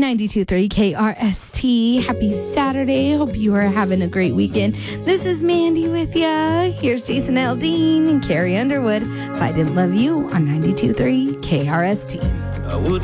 92.3 KRST. Happy Saturday. Hope you are having a great weekend. This is Mandy with ya. Here's Jason Aldean and Carrie Underwood. If I Didn't Love You on 92.3 KRST. I would